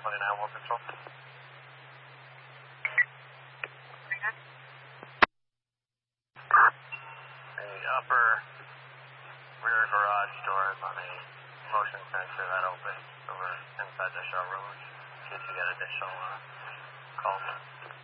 29 Wolf Control. The upper rear garage door is on a motion sensor that opens, so we're inside the showroom in case you get additional calls.